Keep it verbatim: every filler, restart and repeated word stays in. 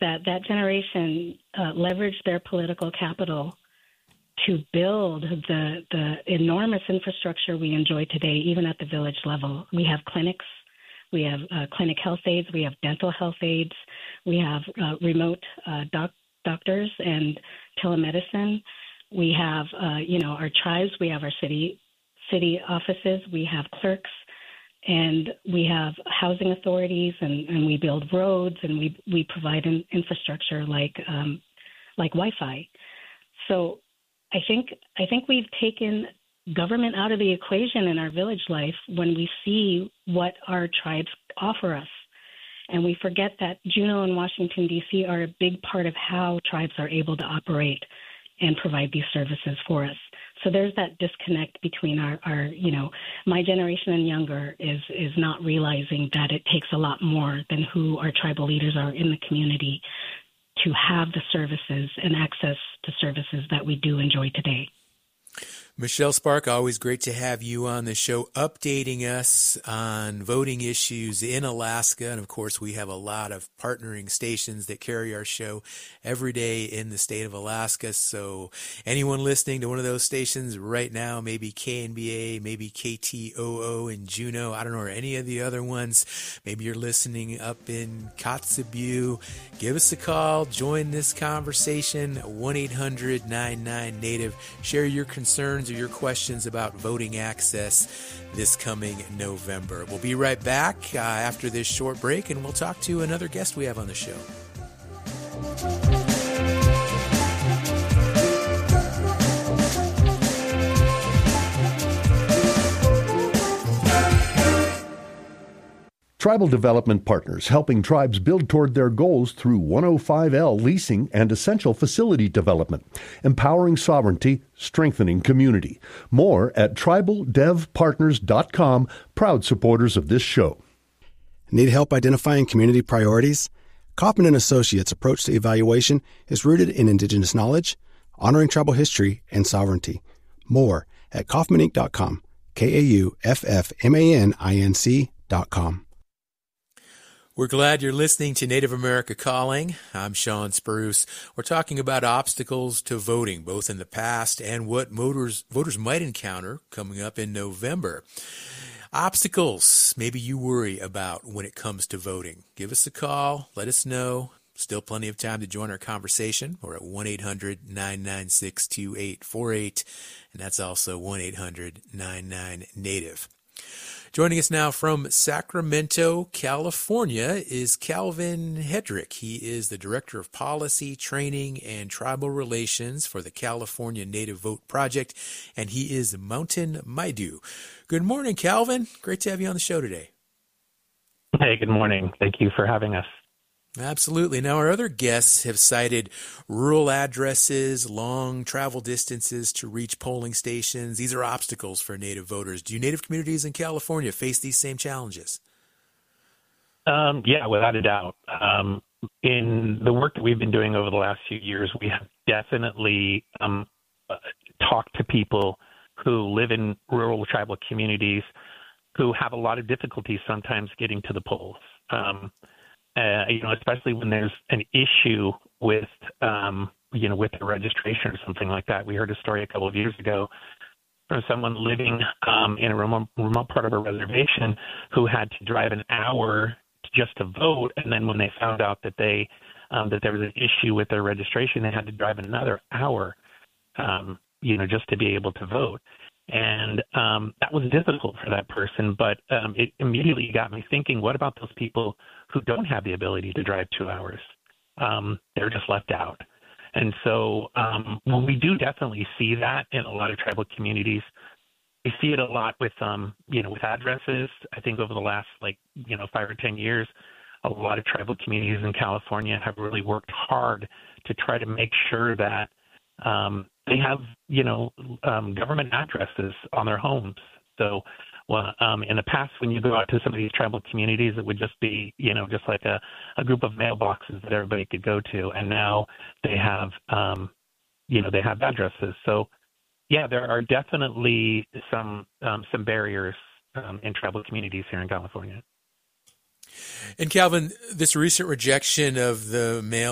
that that generation uh, leveraged their political capital to build the the enormous infrastructure we enjoy today, even at the village level. We have clinics, we have uh, clinic health aides, we have dental health aides, we have uh, remote uh, doc- doctors and telemedicine. We have, uh, you know, our tribes, we have our city city offices, we have clerks, and we have housing authorities, and, and we build roads, and we we provide an infrastructure like um, like Wi-Fi. So I think I think we've taken government out of the equation in our village life when we see what our tribes offer us. And we forget that Juneau and Washington, D C are a big part of how tribes are able to operate and provide these services for us. So there's that disconnect between our, our, you know, my generation and younger is is not realizing that it takes a lot more than who our tribal leaders are in the community to have the services and access to services that we do enjoy today. Michelle Spark, always great to have you on the show, updating us on voting issues in Alaska. And of course, we have a lot of partnering stations that carry our show every day in the state of Alaska. So anyone listening to one of those stations right now, maybe K N B A, maybe K T O O in Juneau, I don't know, or any of the other ones, maybe you're listening up in Kotzebue, give us a call, join this conversation, one eight hundred nine nine native, share your concerns or your questions about voting access this coming November. We'll be right back uh, after this short break, and we'll talk to another guest we have on the show. Tribal Development Partners, helping tribes build toward their goals through one oh five L leasing and essential facility development, empowering sovereignty, strengthening community. More at tribal dev partners dot com, proud supporters of this show. Need help identifying community priorities? Kaufman and Associates' approach to evaluation is rooted in Indigenous knowledge, honoring tribal history, and sovereignty. More at kaufman inc dot com, K A U F F M A N I N C dot com. We're glad you're listening to Native America Calling. I'm Sean Spruce. We're talking about obstacles to voting, both in the past and what voters, voters might encounter coming up in November. Obstacles maybe you worry about when it comes to voting. Give us a call. Let us know. Still plenty of time to join our conversation. We're at one eight hundred nine nine six two eight four eight, and that's also one eight hundred nine nine native. Joining us now from Sacramento, California, is Calvin Hedrick. He is the Director of Policy, Training, and Tribal Relations for the California Native Vote Project, and he is Mountain Maidu. Good morning, Calvin. Great to have you on the show today. Hey, good morning. Thank you for having us. Absolutely. Now, our other guests have cited rural addresses, long travel distances to reach polling stations. These are obstacles for Native voters. Do Native communities in California face these same challenges? Um, yeah, without a doubt. Um, in the work that we've been doing over the last few years, we have definitely um, uh, talked to people who live in rural tribal communities who have a lot of difficulty sometimes getting to the polls. Um, Uh, you know, especially when there's an issue with, um, you know, with the registration or something like that. We heard a story a couple of years ago from someone living um, in a remote, remote part of a reservation who had to drive an hour just to vote, and then when they found out that they um, that there was an issue with their registration, they had to drive another hour, um, you know, just to be able to vote. And um, that was difficult for that person, but um, it immediately got me thinking, what about those people who don't have the ability to drive two hours? Um, they're just left out. And so um, well, we do definitely see that in a lot of tribal communities. We see it a lot with, um, you know, with addresses. I think over the last, like, you know, five or ten years, a lot of tribal communities in California have really worked hard to try to make sure that um, they have, you know, um, government addresses on their homes. So, well, um, in the past, when you go out to some of these tribal communities, it would just be, you know, just like a, a group of mailboxes that everybody could go to. And now they have, um, you know, they have addresses. So, yeah, there are definitely some um, some barriers um, in tribal communities here in California. And Calvin, this recent rejection of the mail